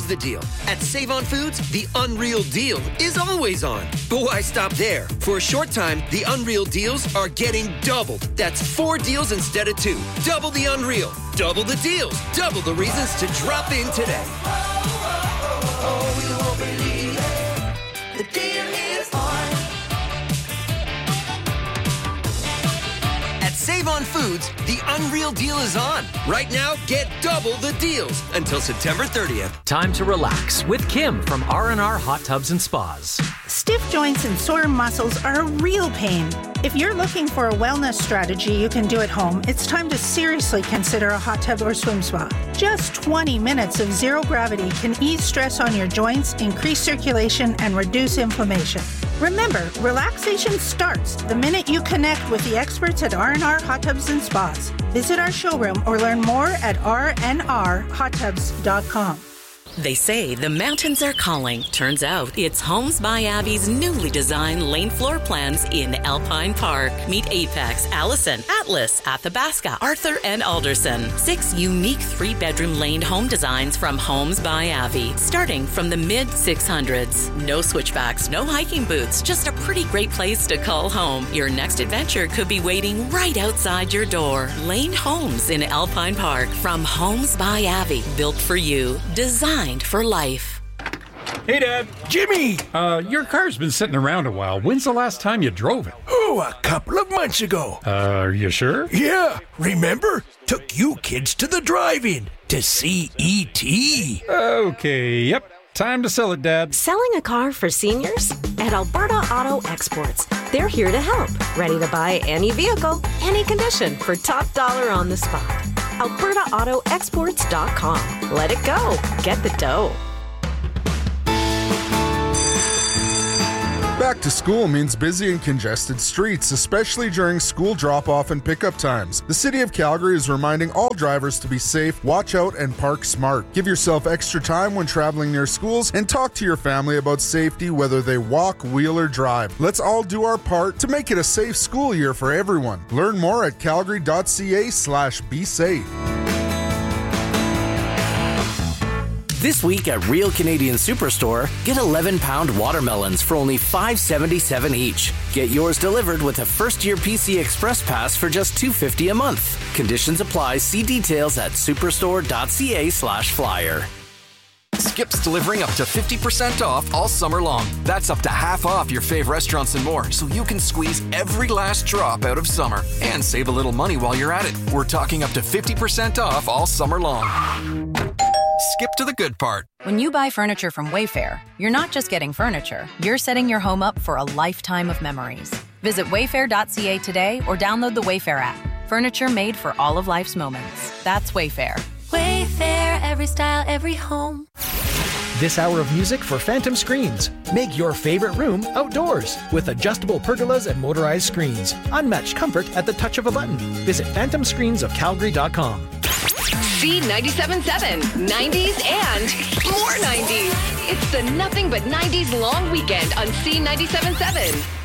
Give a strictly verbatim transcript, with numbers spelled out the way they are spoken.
the deal. At Save On Foods, the Unreal Deal is always on. But why stop there? For a short time, the Unreal Deals are getting doubled. That's four deals instead of two. Double the Unreal. Double the deals. Double the reasons to drop in today. Oh, you won't believe it. The deal is on. At Save On Foods, the Unreal Deal is on. Right now, get double the deals until September thirtieth. Time to relax with Kim from R and R Hot Tubs and Spas. Stiff joints and sore muscles are a real pain. If you're looking for a wellness strategy you can do at home, it's time to seriously consider a hot tub or swim spa. Just twenty minutes of zero gravity can ease stress on your joints, increase circulation, and reduce inflammation. Remember, relaxation starts the minute you connect with the experts at R and R Hot Tubs and Spas. Visit our showroom or learn more at r n r hot tubs dot com. They say the mountains are calling. Turns out it's Homes by Abby's newly designed lane floor plans in Alpine Park. Meet Apex, Allison, Atlas, Athabasca, Arthur, and Alderson. Six unique three-bedroom laned home designs from Homes by Abby, starting from the mid six hundreds. No switchbacks, no hiking boots, just a pretty great place to call home. Your next adventure could be waiting right outside your door. Laned homes in Alpine Park from Homes by Abby, built for you, designed for life. Hey, Dad. Jimmy! Uh, your car's been sitting around a while. When's the last time you drove it? Oh, a couple of months ago. Uh, are you sure? Yeah. Remember? Took you kids to the drive-in to see E T Okay, yep. Time to sell it, Dad. Selling a car for seniors? At Alberta Auto Exports. They're here to help. Ready to buy any vehicle, any condition for top dollar on the spot. alberta auto exports dot com. Let it go. Get the dough. Back to school means busy and congested streets, especially during school drop-off and pickup times. The City of Calgary is reminding all drivers to be safe, watch out, and park smart. Give yourself extra time when traveling near schools and talk to your family about safety, whether they walk, wheel, or drive. Let's all do our part to make it a safe school year for everyone. Learn more at calgary.ca slash be safe. This week at Real Canadian Superstore, get eleven pound watermelons for only five seventy-seven each. Get yours delivered with a first-year P C Express Pass for just two fifty a month. Conditions apply. See details at superstore.ca slash flyer. Skip's delivering up to fifty percent off all summer long. That's up to half off your fave restaurants and more, so you can squeeze every last drop out of summer and save a little money while you're at it. We're talking up to fifty percent off all summer long. Skip to the good part. When you buy furniture from Wayfair, you're not just getting furniture, you're setting your home up for a lifetime of memories. Visit wayfair dot c a today or download the Wayfair app. Furniture made for all of life's moments. That's Wayfair. Wayfair, every style, every home. This hour of music for Phantom Screens. Make your favorite room outdoors with adjustable pergolas and motorized screens. Unmatched comfort at the touch of a button. Visit phantom screens of calgary dot com. C ninety-seven point seven, nineties and more nineties. It's the Nothing But nineties long weekend on C ninety-seven point seven.